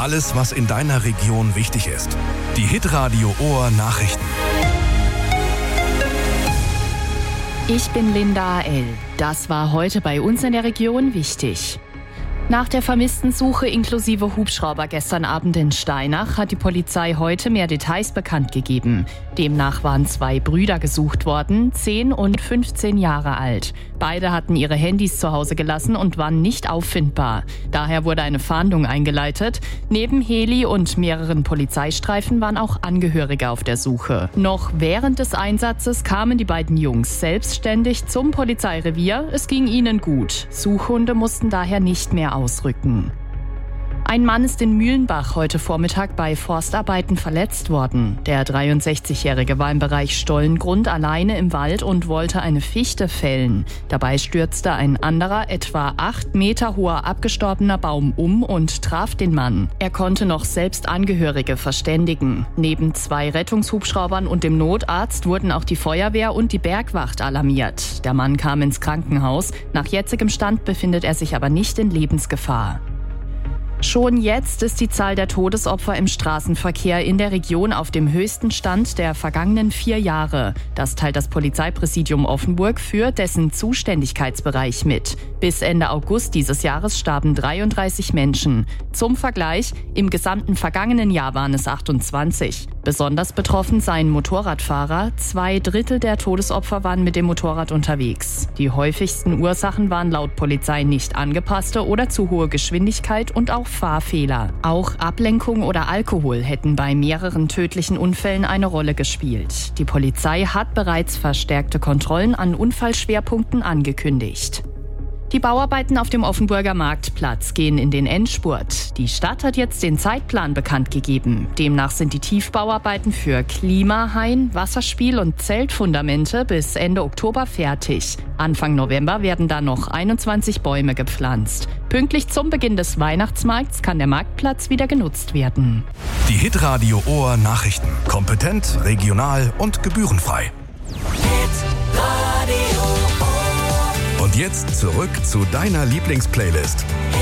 Alles, was in deiner Region wichtig ist. Die Hitradio Ohr Nachrichten. Ich bin Linda A.L. Das war heute bei uns in der Region wichtig. Nach der vermissten Suche inklusive Hubschrauber gestern Abend in Steinach hat die Polizei heute mehr Details bekannt gegeben. Demnach waren 2 Brüder gesucht worden, 10 und 15 Jahre alt. Beide hatten ihre Handys zu Hause gelassen und waren nicht auffindbar. Daher wurde eine Fahndung eingeleitet. Neben Heli und mehreren Polizeistreifen waren auch Angehörige auf der Suche. Noch während des Einsatzes kamen die beiden Jungs selbstständig zum Polizeirevier. Es ging ihnen gut. Suchhunde mussten daher nicht mehr ausrücken. Ein Mann ist in Mühlenbach heute Vormittag bei Forstarbeiten verletzt worden. Der 63-Jährige war im Bereich Stollengrund alleine im Wald und wollte eine Fichte fällen. Dabei stürzte ein anderer, etwa 8 Meter hoher abgestorbener Baum um und traf den Mann. Er konnte noch selbst Angehörige verständigen. Neben 2 Rettungshubschraubern und dem Notarzt wurden auch die Feuerwehr und die Bergwacht alarmiert. Der Mann kam ins Krankenhaus. Nach jetzigem Stand befindet er sich aber nicht in Lebensgefahr. Schon jetzt ist die Zahl der Todesopfer im Straßenverkehr in der Region auf dem höchsten Stand der vergangenen 4 Jahre. Das teilt das Polizeipräsidium Offenburg für dessen Zuständigkeitsbereich mit. Bis Ende August dieses Jahres starben 33 Menschen. Zum Vergleich, im gesamten vergangenen Jahr waren es 28. Besonders betroffen seien Motorradfahrer. 2/3 der Todesopfer waren mit dem Motorrad unterwegs. Die häufigsten Ursachen waren laut Polizei nicht angepasste oder zu hohe Geschwindigkeit und auch Fahrfehler. Auch Ablenkung oder Alkohol hätten bei mehreren tödlichen Unfällen eine Rolle gespielt. Die Polizei hat bereits verstärkte Kontrollen an Unfallschwerpunkten angekündigt. Die Bauarbeiten auf dem Offenburger Marktplatz gehen in den Endspurt. Die Stadt hat jetzt den Zeitplan bekannt gegeben. Demnach sind die Tiefbauarbeiten für Klimahain, Wasserspiel und Zeltfundamente bis Ende Oktober fertig. Anfang November werden dann noch 21 Bäume gepflanzt. Pünktlich zum Beginn des Weihnachtsmarkts kann der Marktplatz wieder genutzt werden. Die Hitradio Ohr Nachrichten. Kompetent, regional und gebührenfrei. Und jetzt zurück zu deiner Lieblingsplaylist.